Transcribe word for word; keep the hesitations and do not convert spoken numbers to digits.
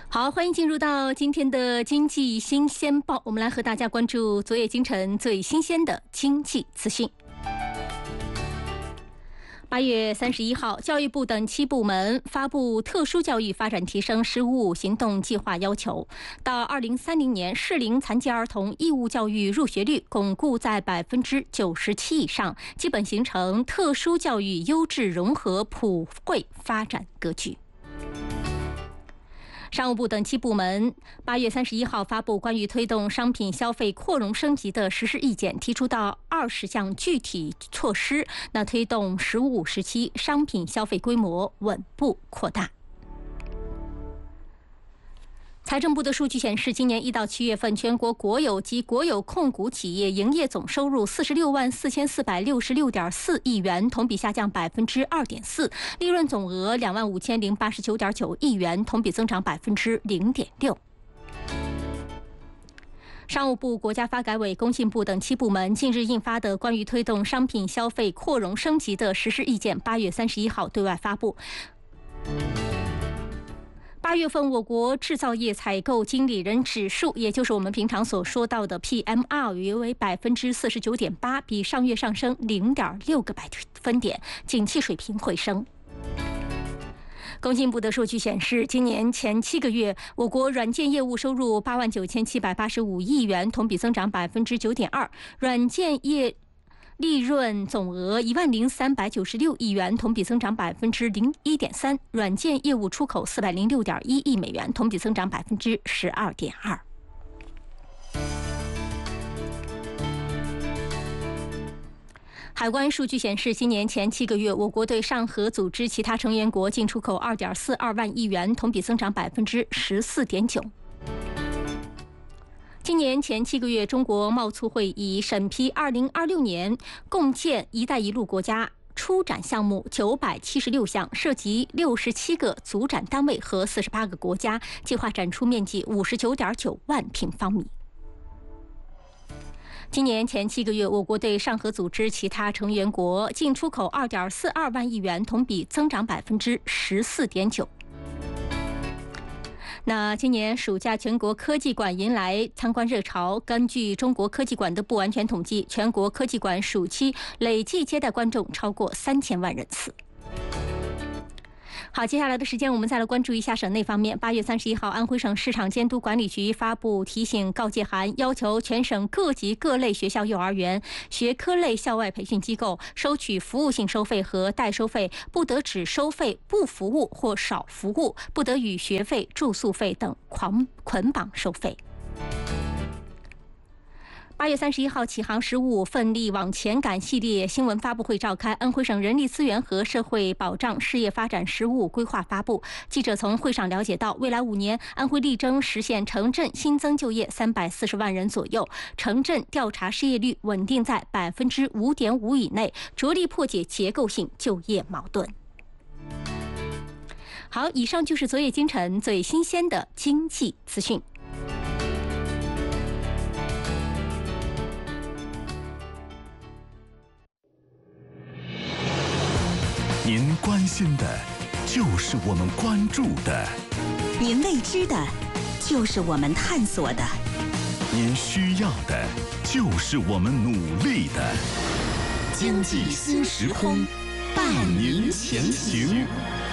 好，欢迎进入到今天的经济新鲜报，我们来和大家关注昨夜今晨最新鲜的经济资讯。八月三十一号，教育部等七部门发布特殊教育发展提升“十五五”行动计划，要求到二零三零年，适龄残疾儿童义务教育入学率巩固在百分之九十七以上，基本形成特殊教育优质融合普惠发展格局。商务部等七部门八月三十一号发布关于推动商品消费扩容升级的实施意见，提出到二十项具体措施，那推动“十五五”时期商品消费规模稳步扩大。财政部的数据显示，今年一到七月份，全国国有及国有控股企业营业总收入四十六万四千四百六十六点四亿元，同比下降百分之二点四；利润总额两万五千零八十九点九亿元，同比增长百分之零点六。商务部、国家发改委、工信部等七部门近日印发的关于推动商品消费扩容升级的实施意见，八月三十一号对外发布。八月份，我国制造业采购经理人指数，也就是我们平常所说到的 P M I， 约为百分之四十九点八，比上月上升零点六个百分点，景气水平回升。工信部的数据显示，今年前七个月，我国软件业务收入八万九千七百八十五亿元，同比增长百分之九点二，软件业利润总额一万零三百九十六亿元，同比增长百分之零一点三；软件业务出口四百零六点一亿美元，同比增长百分之十二点二。海关数据显示，今年前七个月，我国对上合组织其他成员国进出口二点四二万亿元，同比增长百分之十四点九。今年前七个月，中国贸促会议审批二零二六年共建“一带一路”国家出展项目九百七十六项，涉及六十七个组展单位和四十八个国家，计划展出面积五十九点九万平方米。今年前七个月，我国对上合组织其他成员国进出口二点四二万亿元，同比增长百分之十四点九。那今年暑假，全国科技馆迎来参观热潮。根据中国科技馆的不完全统计，全国科技馆暑期累计接待观众超过三千万人次。好，接下来的时间我们再来关注一下省内方面。八月三十一号，安徽省市场监督管理局发布提醒告诫函，要求全省各级各类学校、幼儿园、学科类校外培训机构收取服务性收费和代收费，不得只收费不服务或少服务，不得与学费、住宿费等捆捆绑收费。八月三十一号，启航“十五五”奋力往前赶系列新闻发布会召开，安徽省人力资源和社会保障事业发展“十五五”规划发布。记者从会上了解到，未来五年，安徽力争实现城镇新增就业三百四十万人左右，城镇调查失业率稳定在百分之五点五以内，着力破解结构性就业矛盾。好，以上就是昨夜今晨最新鲜的经济资讯。 您关心的，就是我们关注的； 您未知的，就是我们探索的； 您需要的，就是我们努力的。经济新时空，伴您前行。